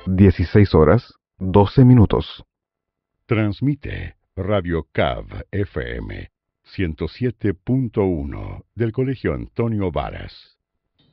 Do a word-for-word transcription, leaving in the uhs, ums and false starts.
dieciséis horas, doce minutos. Transmite Radio C A V F M ciento siete punto uno del Colegio Antonio Varas.